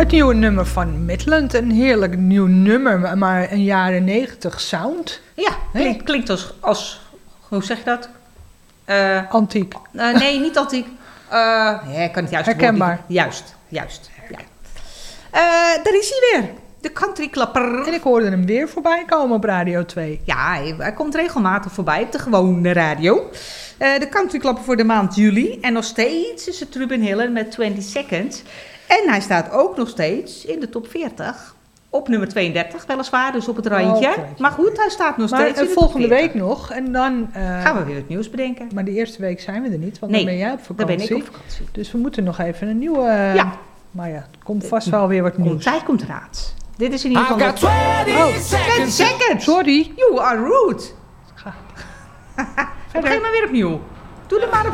Het nieuwe nummer van Midland. Een heerlijk nieuw nummer, maar een jaren 90 sound. Ja, klinkt als hoe zeg je dat? Antiek. Nee, niet antiek. Ik kan het juist herkenbaar. Juist. Ja. Daar is hij weer. De countryklapper. En ik hoorde hem weer voorbij komen op Radio 2. Ja, hij komt regelmatig voorbij op de gewone radio. De countryklapper voor de maand juli. En nog steeds is het Ruben Hiller met 20 Seconds. En hij staat ook nog steeds in de top 40. Op nummer 32 weliswaar, dus op het randje. Oh, maar goed, hij staat nog steeds in de top volgende 40. week nog. En dan gaan we weer het nieuws bedenken. Maar de eerste week zijn we er niet, want dan ben jij op vakantie. Dan ben ik op vakantie. Dus we moeten nog even een nieuwe... Maar ja, er komt vast wel weer wat nieuws. Tijd komt raad. Dit is in ieder geval... 20 seconds. Sorry. You are rude. Ga. Begin maar weer opnieuw. Doe er maar